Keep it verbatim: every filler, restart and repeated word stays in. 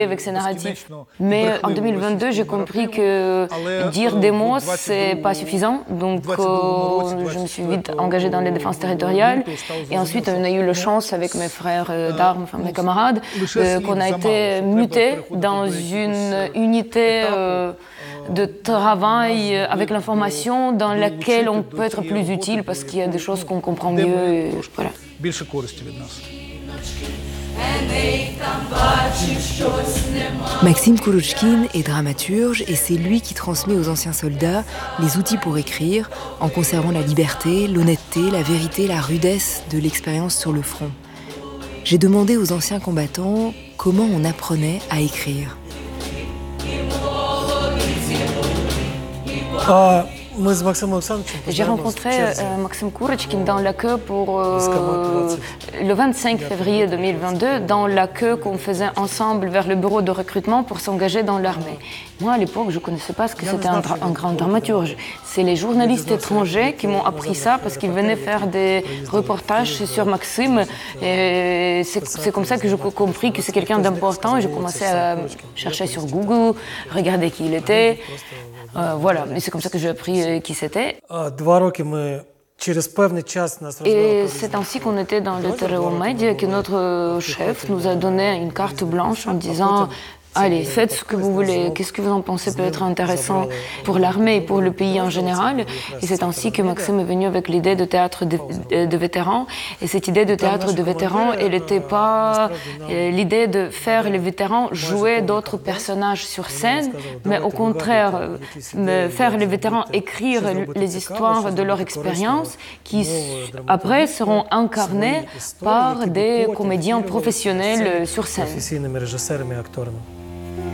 avec ces narratifs. Mais en deux mille vingt-deux, j'ai compris que dire des mots, c'est pas suffisant. Donc, euh, je me suis vite engagée dans les défenses territoriales. Et ensuite, on a eu la chance avec mes frères euh, d'armes, enfin mes camarades, euh, qu'on a été mutés dans une unité euh, de travail avec l'information dans laquelle on peut être plus utile parce qu'il y a des choses qu'on comprend mieux. Et voilà. Maxime Kourouchkine est dramaturge et c'est lui qui transmet aux anciens soldats les outils pour écrire en conservant la liberté, l'honnêteté, la vérité, la rudesse de l'expérience sur le front. J'ai demandé aux anciens combattants comment on apprenait à écrire. Ah. J'ai rencontré euh, Maxime Kourouchkine dans la queue pour euh, le vingt-cinq février deux mille vingt-deux, dans la queue qu'on faisait ensemble vers le bureau de recrutement pour s'engager dans l'armée. Moi, à l'époque, je ne connaissais pas ce que c'était un, un grand dramaturge. C'est les journalistes étrangers qui m'ont appris ça parce qu'ils venaient faire des reportages sur Maxime. Et c'est comme ça que j'ai compris que c'est quelqu'un d'important. Et j'ai commencé à chercher sur Google, regarder qui il était. Euh, voilà, et c'est comme ça que j'ai appris euh, qui c'était. Et c'est ainsi qu'on était dans le Terreo Media que notre chef nous a donné une carte blanche en disant « Allez, faites ce que vous voulez, qu'est-ce que vous en pensez peut être intéressant pour l'armée et pour le pays en général ?» Et c'est ainsi que Maxime est venu avec l'idée de théâtre de, de vétérans. Et cette idée de théâtre de vétérans, elle n'était pas l'idée de faire les vétérans jouer d'autres personnages sur scène, mais au contraire, faire les vétérans écrire les histoires de leur expérience qui, après, seront incarnées par des comédiens professionnels sur scène.